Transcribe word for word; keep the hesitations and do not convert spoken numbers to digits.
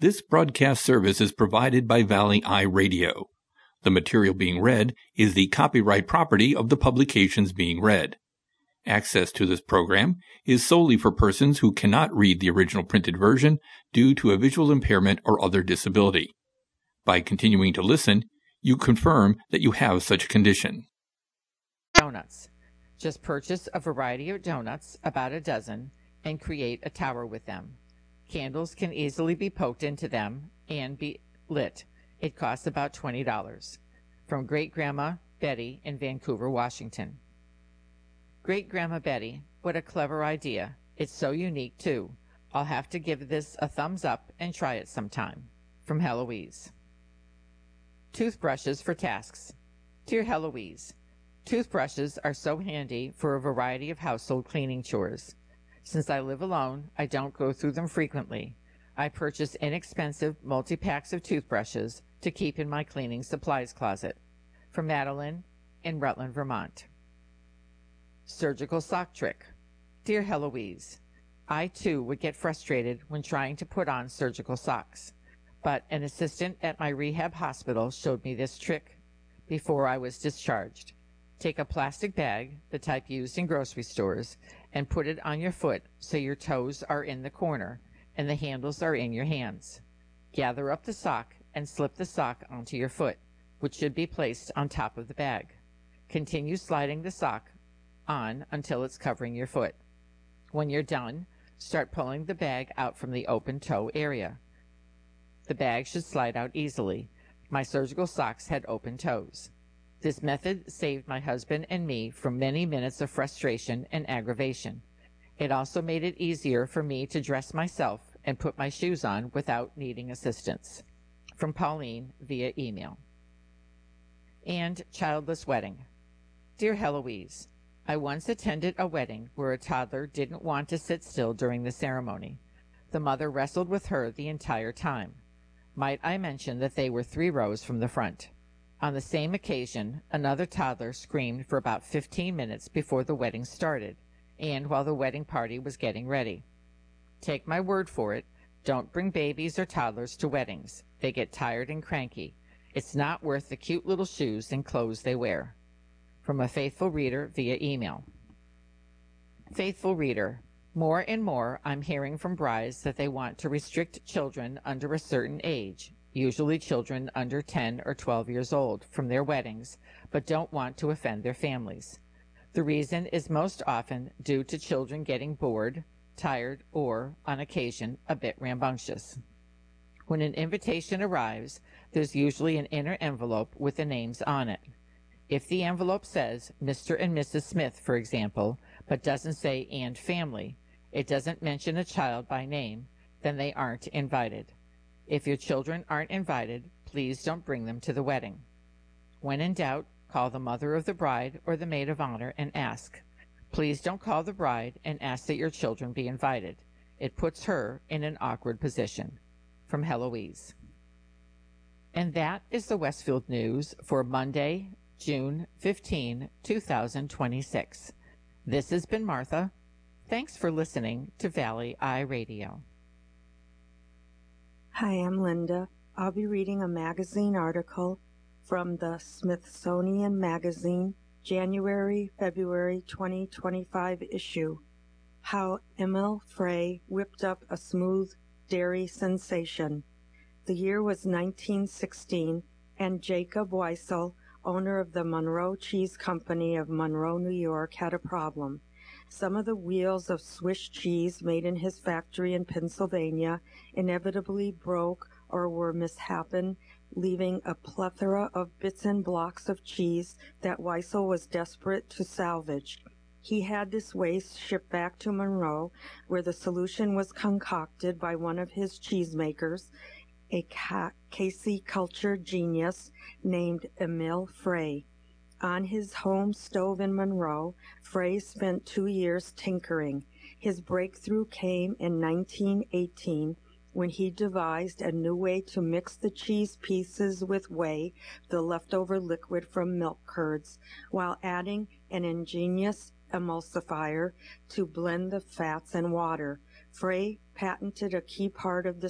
This broadcast service is provided by Valley Eye Radio. The material being read is the copyright property of the publications being read. Access to this program is solely for persons who cannot read the original printed version due to a visual impairment or other disability. By continuing to listen, you confirm that you have such a condition. Donuts. Just purchase a variety of donuts, about a dozen, and create a tower with them. Candles can easily be poked into them and be lit. It costs about twenty dollars. From Great-Grandma Betty in Vancouver, Washington. Great-Grandma Betty, what a clever idea. It's so unique, too. I'll have to give this a thumbs up and try it sometime. From Heloise. Toothbrushes for tasks. Dear Heloise, toothbrushes are so handy for a variety of household cleaning chores. Since I live alone, I don't go through them frequently. I purchase inexpensive multi-packs of toothbrushes to keep in my cleaning supplies closet. From Madeline in Rutland, Vermont. Surgical sock trick. Dear Heloise, I too would get frustrated when trying to put on surgical socks, but an assistant at my rehab hospital showed me this trick before I was discharged. Take a plastic bag, the type used in grocery stores, and put it on your foot so your toes are in the corner and the handles are in your hands. Gather up the sock and slip the sock onto your foot, which should be placed on top of the bag. Continue sliding the sock on until it's covering your foot. When you're done, start pulling the bag out from the open toe area. The bag should slide out easily. My surgical socks had open toes. This method saved my husband and me from many minutes of frustration and aggravation. It also made it easier for me to dress myself and put my shoes on without needing assistance. From Pauline via email. And childless wedding. Dear Heloise, I once attended a wedding where a toddler didn't want to sit still during the ceremony. The mother wrestled with her the entire time. Might I mention that they were three rows from the front. On the same occasion, another toddler screamed for about fifteen minutes before the wedding started, and while the wedding party was getting ready. Take my word for it, don't bring babies or toddlers to weddings. They get tired and cranky. It's not worth the cute little shoes and clothes they wear. From a faithful reader via email. Faithful reader, more and more I'm hearing from brides that they want to restrict children under a certain age, usually children under ten or twelve years old, from their weddings, but don't want to offend their families. The reason is most often due to children getting bored, tired, or, on occasion, a bit rambunctious. When an invitation arrives, there's usually an inner envelope with the names on it. If the envelope says Mister and Missus Smith, for example, but doesn't say and family, it doesn't mention a child by name, then they aren't invited. If your children aren't invited, please don't bring them to the wedding. When in doubt, call the mother of the bride or the maid of honor and ask. Please don't call the bride and ask that your children be invited. It puts her in an awkward position. From Heloise. And that is the Westfield News for Monday, June fifteenth, two thousand twenty-six. This has been Martha. Thanks for listening to Valley Eye Radio. Hi, I'm Linda. I'll be reading a magazine article from the Smithsonian Magazine, January February twenty twenty-five issue, How Emil Frey Whipped Up a Smooth Dairy Sensation. The year was nineteen sixteen, and Jacob Weissel, owner of the Monroe Cheese Company of Monroe, New York, had a problem. Some of the wheels of Swiss cheese made in his factory in Pennsylvania inevitably broke or were mishapen, leaving a plethora of bits and blocks of cheese that Weissel was desperate to salvage. He had this waste shipped back to Monroe, where the solution was concocted by one of his cheesemakers, a Casey culture genius named Emil Frey. On his home stove in Monroe, Frey spent two years tinkering. His breakthrough came in nineteen eighteen when he devised a new way to mix the cheese pieces with whey, the leftover liquid from milk curds, while adding an ingenious emulsifier to blend the fats and water. Frey patented a key part of the